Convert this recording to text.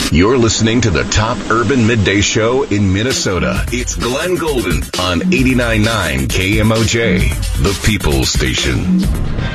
You're listening to the top urban midday show in Minnesota. It's Glenn Golden on 89.9 KMOJ, the People's Station.